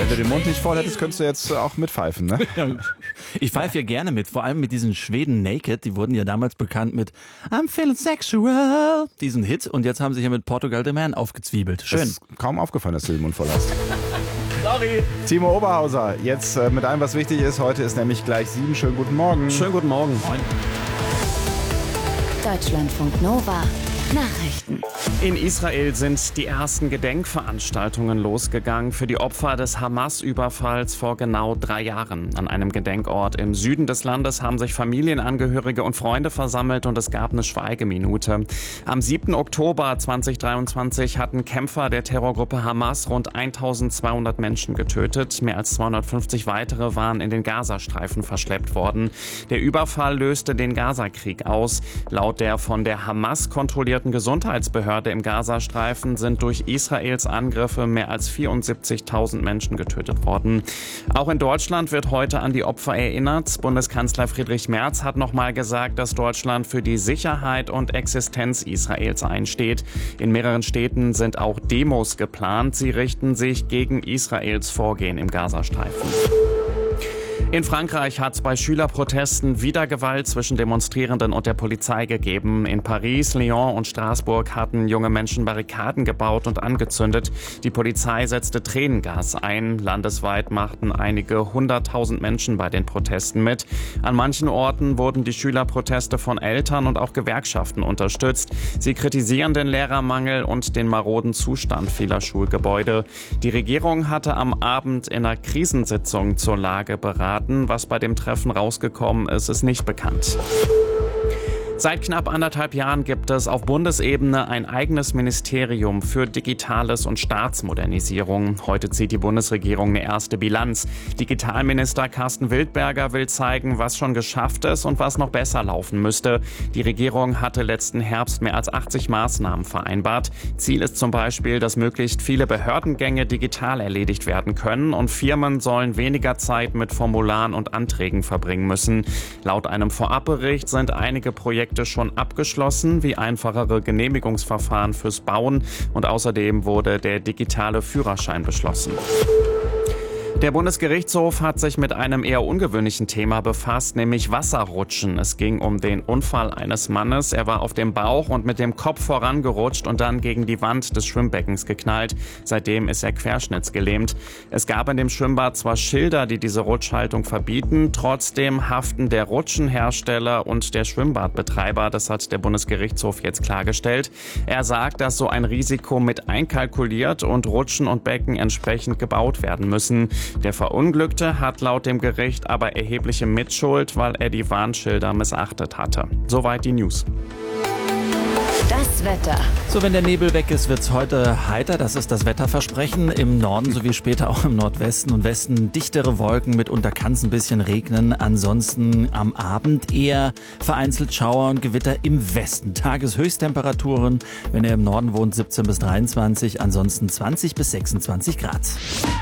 Wenn du den Mund nicht voll hättest, könntest du jetzt auch mitpfeifen, ne? Ich pfeife ja gerne mit, vor allem mit diesen Schweden Naked. Die wurden ja damals bekannt mit I'm feeling sexual, diesen Hit. Und jetzt haben sie hier mit Portugal the Man aufgezwiebelt. Schön. Ist kaum aufgefallen, dass du den Mund voll hast. Sorry. Timo Oberhauser, jetzt mit allem, was wichtig ist. Heute ist nämlich gleich 7. Schönen guten Morgen. Schönen guten Morgen. Deutschlandfunk Nova. Nachrichten. In Israel sind die ersten Gedenkveranstaltungen losgegangen für die Opfer des Hamas-Überfalls vor genau 3 Jahren. An einem Gedenkort im Süden des Landes haben sich Familienangehörige und Freunde versammelt und es gab eine Schweigeminute. Am 7. Oktober 2023 hatten Kämpfer der Terrorgruppe Hamas rund 1200 Menschen getötet. Mehr als 250 weitere waren in den Gazastreifen verschleppt worden. Der Überfall löste den Gazakrieg aus. Laut der von der Hamas kontrollierten Gesundheitsbehörde im Gazastreifen sind durch Israels Angriffe mehr als 74.000 Menschen getötet worden. Auch in Deutschland wird heute an die Opfer erinnert. Bundeskanzler Friedrich Merz hat nochmal gesagt, dass Deutschland für die Sicherheit und Existenz Israels einsteht. In mehreren Städten sind auch Demos geplant. Sie richten sich gegen Israels Vorgehen im Gazastreifen. In Frankreich hat es bei Schülerprotesten wieder Gewalt zwischen Demonstrierenden und der Polizei gegeben. In Paris, Lyon und Straßburg hatten junge Menschen Barrikaden gebaut und angezündet. Die Polizei setzte Tränengas ein. Landesweit machten einige 100.000 Menschen bei den Protesten mit. An manchen Orten wurden die Schülerproteste von Eltern und auch Gewerkschaften unterstützt. Sie kritisieren den Lehrermangel und den maroden Zustand vieler Schulgebäude. Die Regierung hatte am Abend in einer Krisensitzung zur Lage beraten. Was bei dem Treffen rausgekommen ist, ist nicht bekannt. Seit knapp 1,5 Jahren gibt es auf Bundesebene ein eigenes Ministerium für Digitales und Staatsmodernisierung. Heute zieht die Bundesregierung eine erste Bilanz. Digitalminister Carsten Wildberger will zeigen, was schon geschafft ist und was noch besser laufen müsste. Die Regierung hatte letzten Herbst mehr als 80 Maßnahmen vereinbart. Ziel ist zum Beispiel, dass möglichst viele Behördengänge digital erledigt werden können und Firmen sollen weniger Zeit mit Formularen und Anträgen verbringen müssen. Laut einem Vorabbericht sind einige Projekte schon abgeschlossen, wie einfachere Genehmigungsverfahren fürs Bauen, und außerdem wurde der digitale Führerschein beschlossen. Der Bundesgerichtshof hat sich mit einem eher ungewöhnlichen Thema befasst, nämlich Wasserrutschen. Es ging um den Unfall eines Mannes. Er war auf dem Bauch und mit dem Kopf vorangerutscht und dann gegen die Wand des Schwimmbeckens geknallt. Seitdem ist er querschnittsgelähmt. Es gab in dem Schwimmbad zwar Schilder, die diese Rutschhaltung verbieten, trotzdem haften der Rutschenhersteller und der Schwimmbadbetreiber. Das hat der Bundesgerichtshof jetzt klargestellt. Er sagt, dass so ein Risiko mit einkalkuliert und Rutschen und Becken entsprechend gebaut werden müssen. Der Verunglückte hat laut dem Gericht aber erhebliche Mitschuld, weil er die Warnschilder missachtet hatte. Soweit die News. Das Wetter. So, wenn der Nebel weg ist, wird's heute heiter. Das ist das Wetterversprechen. Im Norden sowie später auch im Nordwesten und Westen dichtere Wolken. Mitunter kann es ein bisschen regnen. Ansonsten am Abend eher vereinzelt Schauer und Gewitter im Westen. Tageshöchsttemperaturen, wenn ihr im Norden wohnt, 17 bis 23. Ansonsten 20 bis 26 Grad.